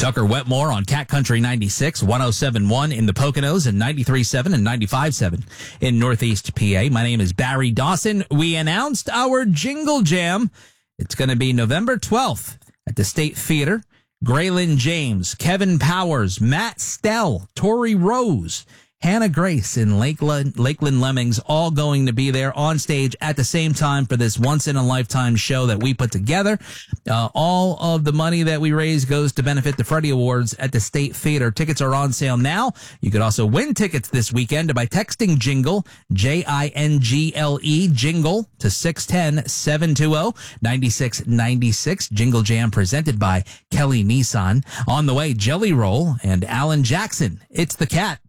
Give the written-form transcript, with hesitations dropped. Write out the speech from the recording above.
Tucker Wetmore on Cat Country 96, 107.1 in the Poconos, and 93.7 and 95.7 in Northeast PA. My name is Barry Dawson. We announced our Jingle Jam. It's going to be November 12th at the State Theater. Graylin James, Kevin Powers, Matt Stell, Tori Rose, Hannah Grace, and Lakeland Lemmings all going to be there on stage at the same time for this once-in-a-lifetime show that we put together. All of the money that we raise goes to benefit the Freddie Awards at the State Theater. Tickets are on sale now. You could also win tickets this weekend by texting JINGLE, Jingle, JINGLE, to 610-720-9696. Jingle Jam presented by Kelly Nissan. On the way, Jelly Roll and Alan Jackson. It's the Cat.